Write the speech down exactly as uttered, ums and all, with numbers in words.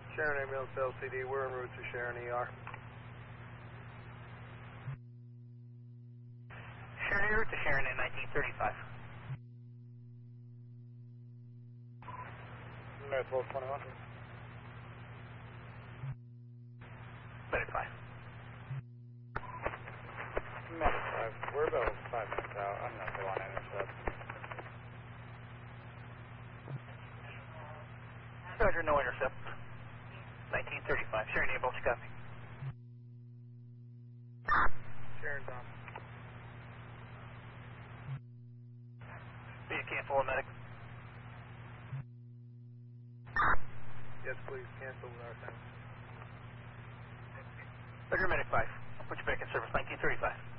Sharon Ambulance L C D, we're en route to Sharon E R. Sharon en route to Sharon in nineteen thirty-five. Northwest twenty-one. Minute five. Minute five. We're about five minutes out. I'm not the one to intercept. Roger, no intercept. nineteen thirty-five. Sharon Ambulance, copy. Sharon's on. Be a cancel a medic. Yes, please. Cancel with our time. Roger, medic five. I'll put you back in service, nineteen thirty-five.